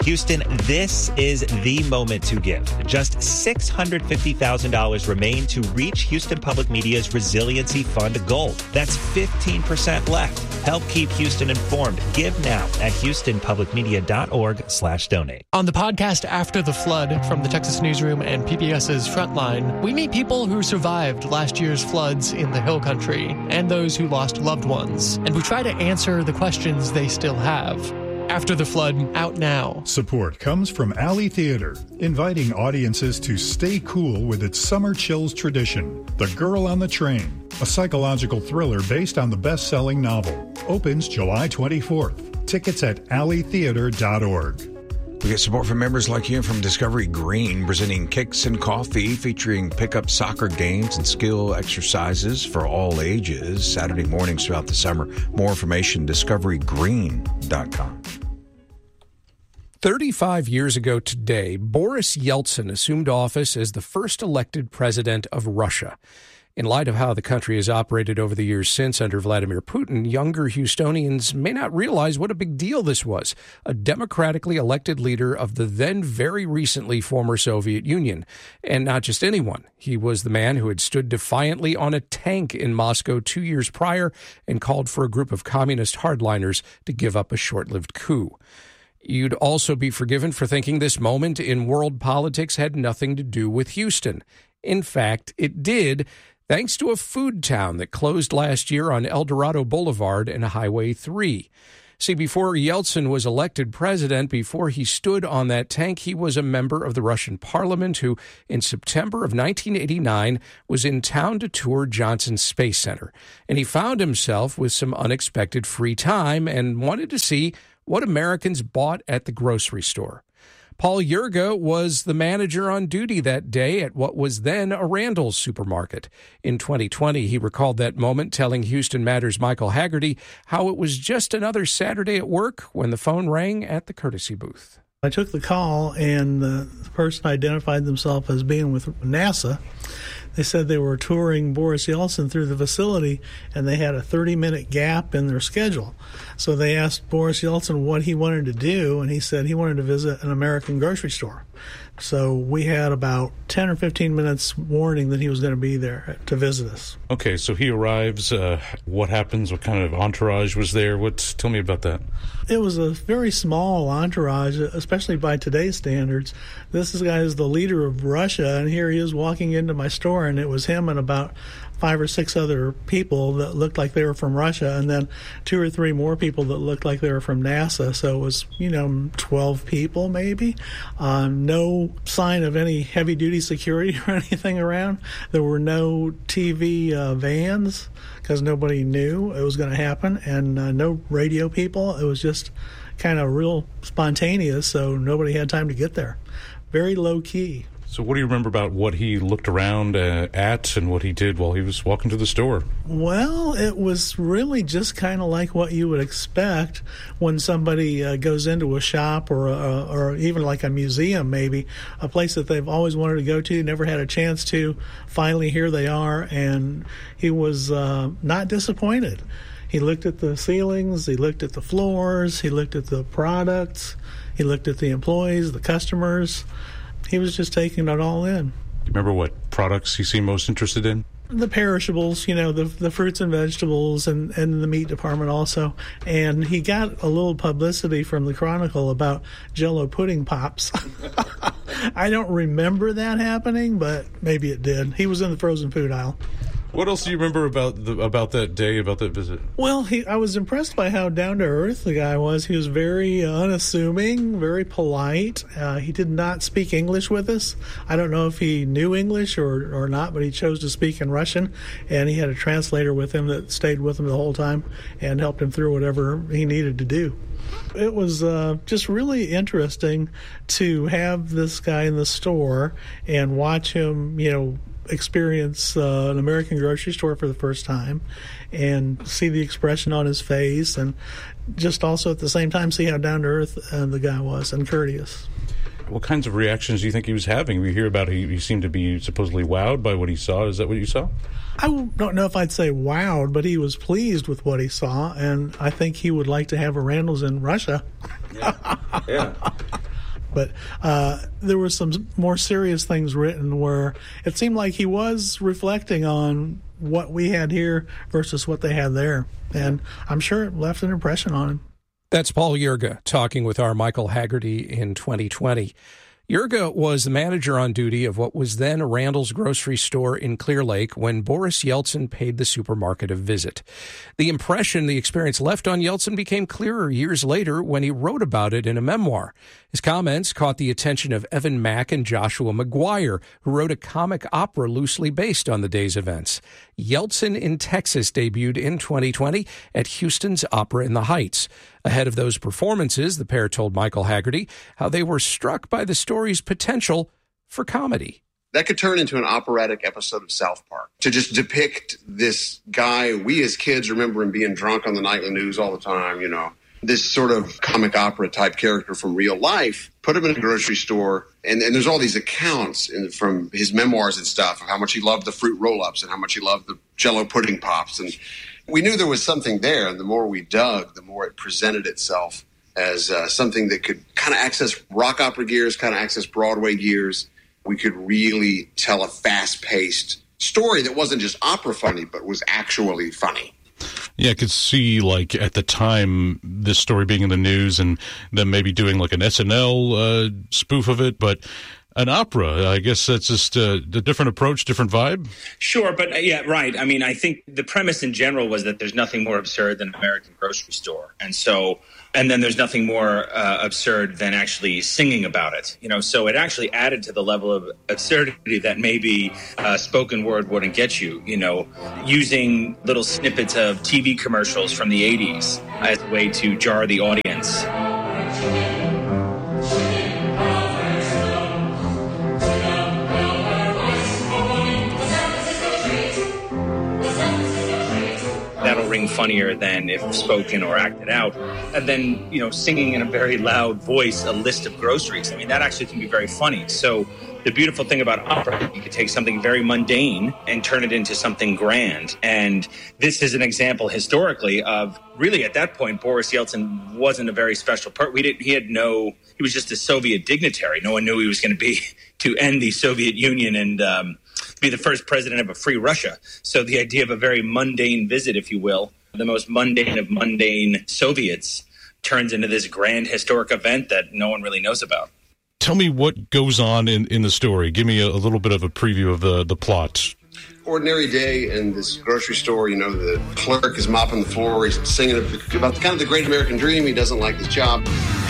Houston, this is the moment to give. Just $650,000 remain to reach Houston Public Media's Resiliency Fund goal. That's 15% left. Help keep Houston informed. Give now at houstonpublicmedia.org/donate. On the podcast After the Flood from the Texas Newsroom and PBS's Frontline, we meet people who survived last year's floods in the Hill Country and those who lost loved ones. And we try to answer the questions they still have. After the Flood, out now. Support comes from Alley Theater, inviting audiences to stay cool with its Summer Chills tradition. The Girl on the Train, a psychological thriller based on the best-selling novel, opens July 24th. Tickets at alleytheater.org. We get support from members like you and from Discovery Green, presenting Kicks and Coffee, featuring pickup soccer games and skill exercises for all ages, Saturday mornings throughout the summer. More information, discoverygreen.com. 35 years ago today, Boris Yeltsin assumed office as the first elected president of Russia. In light of how the country has operated over the years since under Vladimir Putin, younger Houstonians may not realize what a big deal this was. A democratically elected leader of the then very recently former Soviet Union. And not just anyone. He was the man who had stood defiantly on a tank in Moscow 2 years prior and called for a group of communist hardliners to give up a short-lived coup. You'd also be forgiven for thinking this moment in world politics had nothing to do with Houston. In fact, it did, thanks to a food town that closed last year on El Dorado Boulevard and Highway 3. See, before Yeltsin was elected president, before he stood on that tank, he was a member of the Russian parliament who, in September of 1989, was in town to tour Johnson Space Center. And he found himself with some unexpected free time and wanted to see what Americans bought at the grocery store. Paul Yerga was the manager on duty that day at what was then a Randall's supermarket. In 2020, he recalled that moment, telling Houston Matters' Michael Haggerty how it was just another Saturday at work when the phone rang at the courtesy booth. I took the call, and the person identified themselves as being with NASA. They said they were touring Boris Yeltsin through the facility, and they had a 30-minute gap in their schedule. So they asked Boris Yeltsin what he wanted to do, and he said he wanted to visit an American grocery store. So we had about 10 or 15 minutes warning that he was going to be there to visit us. Okay, so he arrives. What happens? What kind of entourage was there? Tell me about that. It was a very small entourage, especially by today's standards. This guy is the leader of Russia, and here he is walking into my store, and it was him and about 5 or 6 other people that looked like they were from Russia, and then 2 or 3 more people that looked like they were from NASA. So it was, 12 people maybe. No sign of any heavy-duty security or anything around. There were no TV vans because nobody knew it was going to happen, and no radio people. It was just kind of real spontaneous, so nobody had time to get there. Very low-key. So what do you remember about what he looked around at and what he did while he was walking to the store? Well, it was really just kind of like what you would expect when somebody goes into a shop or even like a museum, maybe, a place that they've always wanted to go to, never had a chance to. Finally, here they are, and he was not disappointed. He looked at the ceilings, he looked at the floors, he looked at the products, he looked at the employees, the customers. He was just taking it all in. Do you remember what products he seemed most interested in? The perishables, the fruits and vegetables, and the meat department also. And he got a little publicity from the Chronicle about Jell-O pudding pops. I don't remember that happening, but maybe it did. He was in the frozen food aisle. What else do you remember about that day, about that visit? Well, I was impressed by how down-to-earth the guy was. He was very unassuming, very polite. He did not speak English with us. I don't know if he knew English or not, but he chose to speak in Russian, and he had a translator with him that stayed with him the whole time and helped him through whatever he needed to do. It was just really interesting to have this guy in the store and watch him, experience an American grocery store for the first time and see the expression on his face, and just also at the same time see how down-to-earth the guy was and courteous. What kinds of reactions do you think he was having? We hear about he seemed to be supposedly wowed by what he saw. Is that what you saw? I don't know if I'd say wowed, but he was pleased with what he saw, and I think he would like to have a Randall's in Russia. Yeah. but there were some more serious things written where it seemed like he was reflecting on what we had here versus what they had there. And I'm sure it left an impression on him. That's Paul Yerga talking with our Michael Haggerty in 2020. Yerga was the manager on duty of what was then Randall's grocery store in Clear Lake when Boris Yeltsin paid the supermarket a visit. The impression the experience left on Yeltsin became clearer years later when he wrote about it in a memoir. His comments caught the attention of Evan Mack and Joshua McGuire, who wrote a comic opera loosely based on the day's events. Yeltsin in Texas debuted in 2020 at Houston's Opera in the Heights. Ahead of those performances, the pair told Michael Haggerty how they were struck by the story's potential for comedy. That could turn into an operatic episode of South Park, to just depict this guy we as kids remember him being drunk on the nightly news all the time, you know, this sort of comic opera type character from real life, put him in a grocery store, and there's all these accounts from his memoirs and stuff of how much he loved the fruit roll-ups and how much he loved the Jell-O pudding pops. And we knew there was something there, and the more we dug, the more it presented itself as something that could kind of access rock opera gears, kind of access Broadway gears. We could really tell a fast-paced story that wasn't just opera funny, but was actually funny. Yeah, I could see, like, at the time, this story being in the news and them maybe doing, like, an SNL spoof of it, but an opera, I guess that's just a different approach, different vibe? Sure, but yeah, right. I mean, I think the premise in general was that there's nothing more absurd than American grocery store. And then there's nothing more absurd than actually singing about it. You know, so it actually added to the level of absurdity that maybe spoken word wouldn't get you, you know, using little snippets of TV commercials from the 80s as a way to jar the audience. That'll ring funnier than if spoken or acted out. And then, you know, singing in a very loud voice a list of groceries. I mean, that actually can be very funny. So the beautiful thing about opera, you could take something very mundane and turn it into something grand. And this is an example historically of really at that point, Boris Yeltsin wasn't a very special person. He was just a Soviet dignitary. No one knew he was going to end the Soviet Union and be the first president of a free Russia. So the idea of a very mundane visit, if you will, the most mundane of mundane Soviets, turns into this grand historic event that no one really knows about. Tell me what goes on in the story. Give me a little bit of a preview of the plot. Ordinary day in this grocery store, you know, the clerk is mopping the floor. He's singing about kind of the great American dream. He doesn't like his job.